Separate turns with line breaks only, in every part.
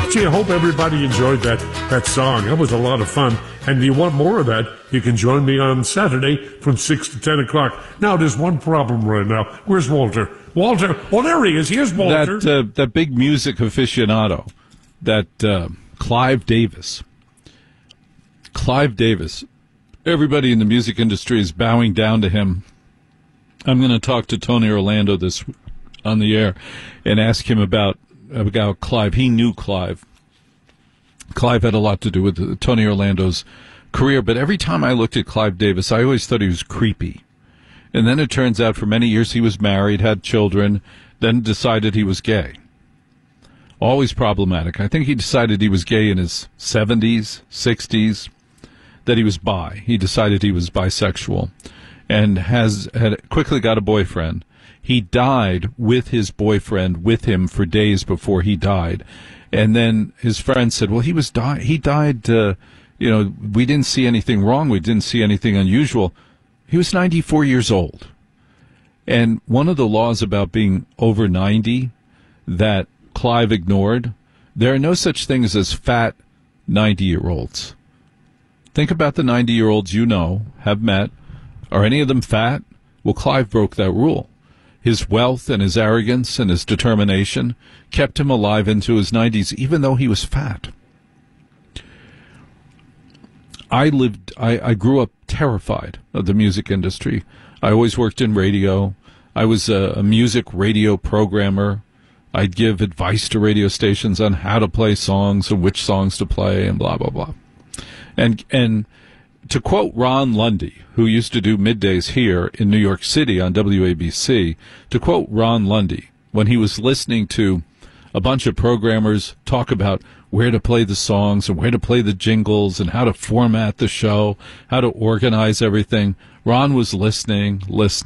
Gee, I hope everybody enjoyed that song. That was a lot of fun. And you want more of that, you can join me on Saturday from 6 to 10 o'clock. Now, there's one problem right now. Where's Walter? Walter. Oh, there he is. Here's Walter.
That big music aficionado, that Clive Davis. Clive Davis. Everybody in the music industry is bowing down to him. I'm going to talk to Tony Orlando this on the air and ask him about Clive. He knew Clive. Clive had a lot to do with Tony Orlando's career, but every time I looked at Clive Davis, I always thought he was creepy. And then it turns out for many years he was married, had children, then decided he was gay. Always problematic. I think he decided he was gay in his 70s, 60s, that he was bi. He decided he was bisexual and had quickly got a boyfriend. He died with his boyfriend with him for days before he died. And then his friend said, well, he died, we didn't see anything wrong. We didn't see anything unusual. He was 94 years old. And one of the laws about being over 90 that Clive ignored, there are no such things as fat 90-year-olds. Think about the 90-year-olds you know, have met. Are any of them fat? Well, Clive broke that rule. His wealth and his arrogance and his determination kept him alive into his 90s, even though he was fat. I grew up terrified of the music industry. I always worked in radio. I was a music radio programmer. I'd give advice to radio stations on how to play songs and which songs to play and blah, blah, blah. And to quote Ron Lundy, who used to do middays here in New York City on WABC, to quote Ron Lundy, when he was listening to a bunch of programmers talk about where to play the songs and where to play the jingles and how to format the show, how to organize everything, Ron was listening,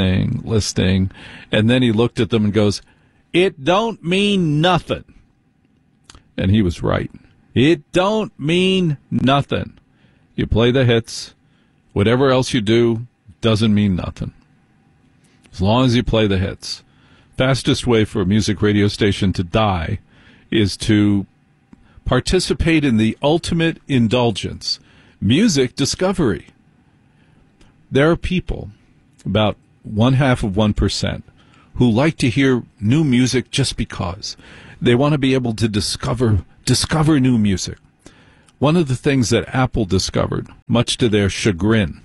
and then he looked at them and goes, "It don't mean nothing." And he was right. It don't mean nothing. You play the hits. Whatever else you do doesn't mean nothing. As long as you play the hits. Fastest way for a music radio station to die is to participate in the ultimate indulgence, music discovery. There are people, about 0.5%, who like to hear new music just because. They want to be able to discover new music. One of the things that Apple discovered, much to their chagrin,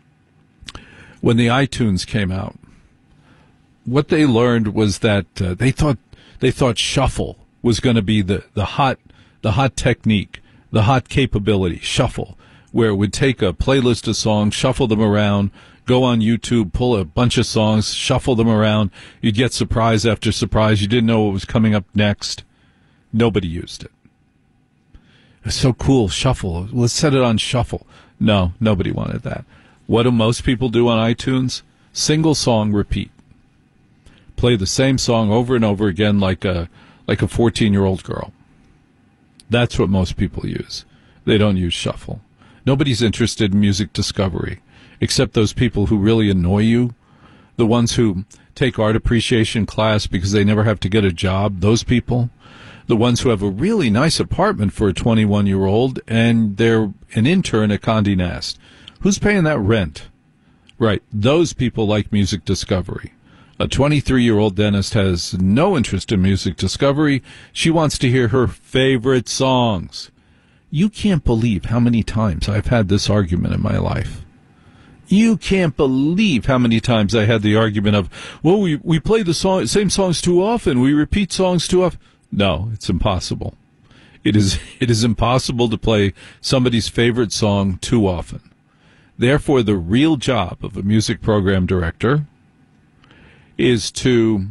when the iTunes came out, what they learned was that they thought shuffle was going to be the hot technique, the hot capability, shuffle, where it would take a playlist of songs, shuffle them around, go on YouTube, pull a bunch of songs, shuffle them around. You'd get surprise after surprise. You didn't know what was coming up next. Nobody used it. It's so cool, shuffle. Let's set it on shuffle. No, nobody wanted that. What do most people do on iTunes? Single song, repeat. Play the same song over and over again like a 14-year-old girl. That's what most people use. They don't use shuffle. Nobody's interested in music discovery, except those people who really annoy you, the ones who take art appreciation class because they never have to get a job, those people. The ones who have a really nice apartment for a 21-year-old and they're an intern at Condé Nast. Who's paying that rent? Right, those people like music discovery. A 23-year-old dentist has no interest in music discovery. She wants to hear her favorite songs. You can't believe how many times I've had this argument in my life. You can't believe how many times I had the argument of, well, we play the same songs too often. We repeat songs too often. No, it's impossible. It is impossible to play somebody's favorite song too often. Therefore, the real job of a music program director is to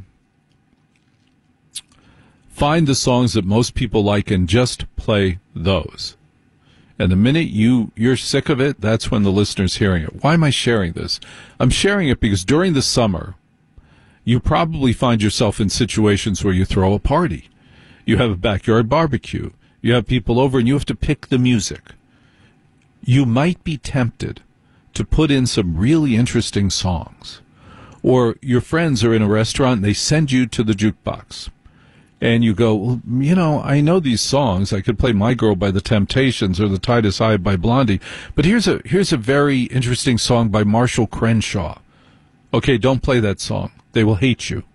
find the songs that most people like and just play those. And the minute you're sick of it, that's when the listener's hearing it. Why am I sharing this? I'm sharing it because during the summer, you probably find yourself in situations where you throw a party. You have a backyard barbecue. You have people over and you have to pick the music. You might be tempted to put in some really interesting songs. Or your friends are in a restaurant and they send you to the jukebox. and you go, well, I know these songs. I could play My Girl by the Temptations or The Tide is High by Blondie. But here's a very interesting song by Marshall Crenshaw. Okay, don't play that song. They will hate you.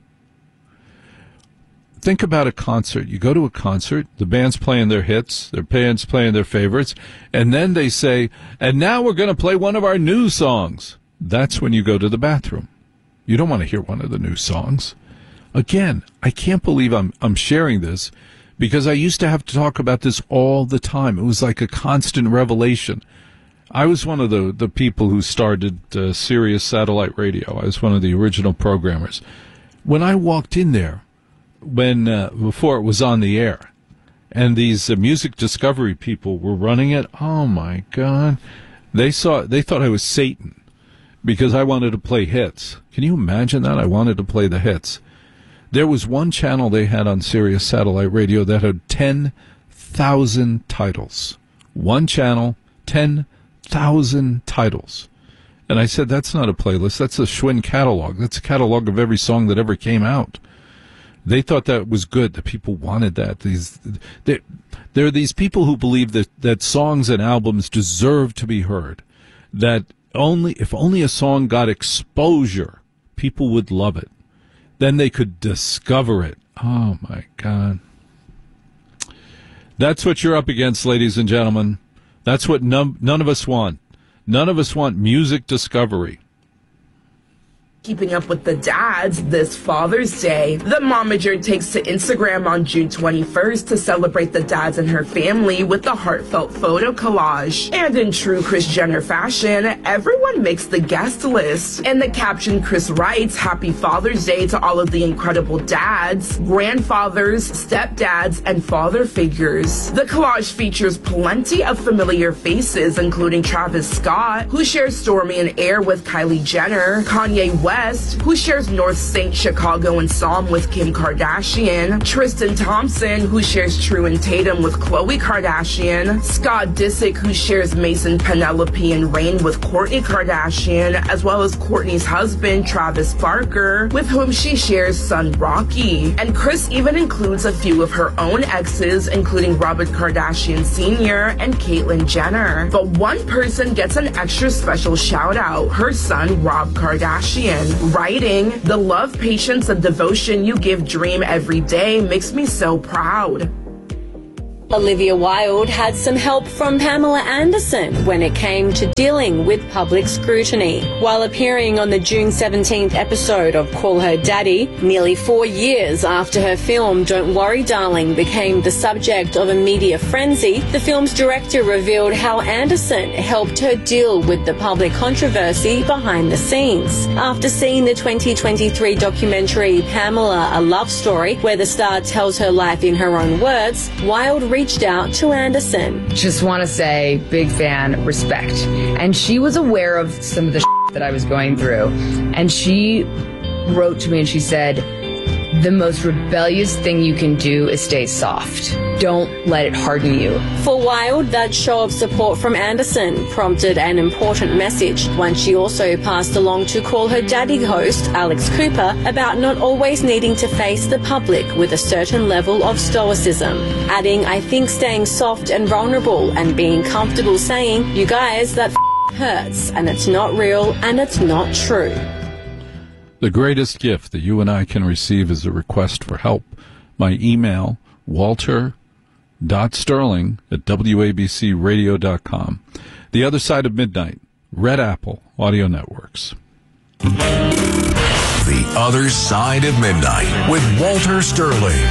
Think about a concert. You go to a concert, the band's playing their hits, their band's playing their favorites, and then they say, and now we're going to play one of our new songs. That's when you go to the bathroom. You don't want to hear one of the new songs. Again, I can't believe I'm sharing this because I used to have to talk about this all the time. It was like a constant revelation. I was one of the people who started Sirius Satellite Radio. I was one of the original programmers. When I walked in there, before it was on the air, and these music discovery people were running it, oh my God, they thought I was Satan because I wanted to play hits. Can you imagine that? I wanted to play the hits. There was one channel they had on Sirius Satellite Radio that had 10,000 titles. One channel, 10,000 titles. And I said, that's not a playlist, that's a Schwinn catalog. That's a catalog of every song that ever came out. They thought that was good, that people wanted that. There are these people who believe that songs and albums deserve to be heard, that if only a song got exposure, people would love it. Then they could discover it. Oh, my God. That's what you're up against, ladies and gentlemen. That's what none of us want. None of us want music discovery.
Keeping up with the dads this Father's Day. The momager takes to Instagram on June 21st to celebrate the dads in her family with a heartfelt photo collage. And in true Kris Jenner fashion, everyone makes the guest list. In the caption, Kris writes, "Happy Father's Day to all of the incredible dads, grandfathers, stepdads, and father figures." The collage features plenty of familiar faces, including Travis Scott, who shares Stormy and Air with Kylie Jenner, Kanye West, who shares North St. Chicago and Psalm with Kim Kardashian, Tristan Thompson, who shares True and Tatum with Khloe Kardashian, Scott Disick, who shares Mason, Penelope, and Rain with Kourtney Kardashian, as well as Kourtney's husband, Travis Barker, with whom she shares son Rocky. And Kris even includes a few of her own exes, including Robert Kardashian Sr. and Caitlyn Jenner. But one person gets an extra special shout out, her son, Rob Kardashian. Writing, "The love, patience, and devotion you give Dream every day makes me so proud."
Olivia Wilde had some help from Pamela Anderson when it came to dealing with public scrutiny. While appearing on the June 17th episode of Call Her Daddy, nearly 4 years after her film Don't Worry Darling became the subject of a media frenzy, the film's director revealed how Anderson helped her deal with the public controversy behind the scenes. After seeing the 2023 documentary Pamela, A Love Story, where the star tells her life in her own words, Wilde reached out to Anderson.
Just want to say, big fan, respect. And she was aware of some of the that I was going through. And she wrote to me and she said, "The most rebellious thing you can do is stay soft. Don't let it harden you."
For Wilde, that show of support from Anderson prompted an important message, one she also passed along to Call Her Daddy host Alex Cooper about not always needing to face the public with a certain level of stoicism, adding, "I think staying soft and vulnerable and being comfortable saying, you guys, that hurts, and it's not real, and it's not true."
The greatest gift that you and I can receive is a request for help. My email, walter.sterling@wabcradio.com. The Other Side of Midnight, Red Apple Audio Networks.
The Other Side of Midnight with Walter Sterling.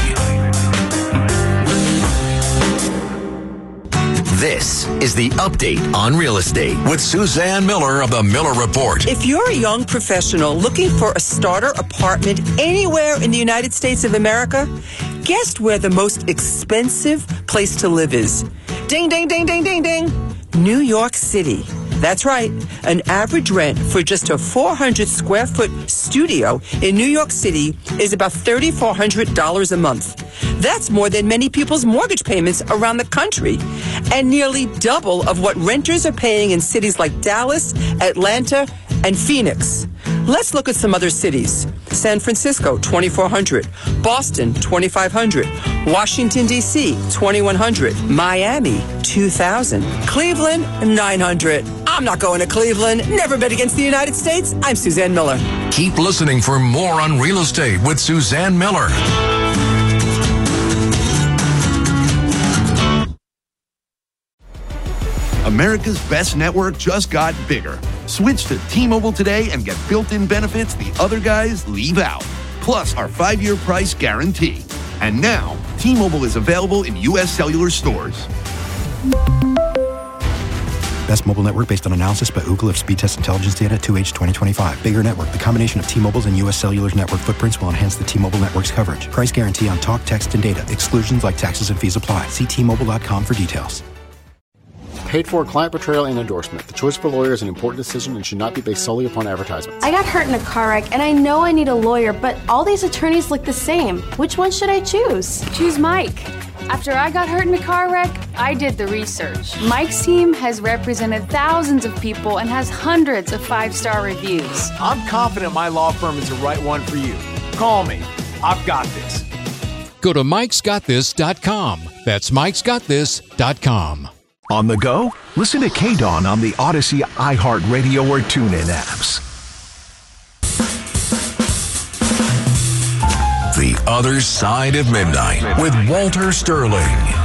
This is the Update on Real Estate with Suzanne Miller of the Miller Report.
If you're a young professional looking for a starter apartment anywhere in the United States of America, guess where the most expensive place to live is? Ding, ding, ding, ding, ding, ding. New York City. That's right. An average rent for just a 400 square foot studio in New York City is about $3,400 a month. That's more than many people's mortgage payments around the country, and nearly double of what renters are paying in cities like Dallas, Atlanta, and Phoenix. Let's look at some other cities. San Francisco, 2,400. Boston, 2,500. Washington, D.C., 2,100. Miami, 2,000. Cleveland, 900. I'm not going to Cleveland. Never bet against the United States. I'm Suzanne Miller.
Keep listening for more on real estate with Suzanne Miller.
America's best network just got bigger. Switch to T-Mobile today and get built-in benefits the other guys leave out. Plus our 5-year price guarantee. And now, T-Mobile is available in U.S. cellular stores.
Best mobile network based on analysis by Ookla of speed test intelligence data 2H 2025. Bigger network. The combination of T-Mobile's and U.S. Cellular's network footprints will enhance the T-Mobile network's coverage. Price guarantee on talk, text, and data. Exclusions like taxes and fees apply. See T-Mobile.com for details.
Paid for client portrayal and endorsement. The choice of a lawyer is an important decision and should not be based solely upon advertisements.
I got hurt in a car wreck and I know I need a lawyer, but all these attorneys look the same. Which one should I choose?
Choose Mike. After I got hurt in a car wreck, I did the research. Mike's team has represented thousands of people and has hundreds of 5-star reviews.
I'm confident my law firm is the right one for you. Call me. I've got this.
Go to mikesgotthis.com. That's mikesgotthis.com.
On the go? Listen to K-Dawn on the Odyssey, iHeartRadio, or TuneIn apps.
The Other Side of Midnight with Walter Sterling.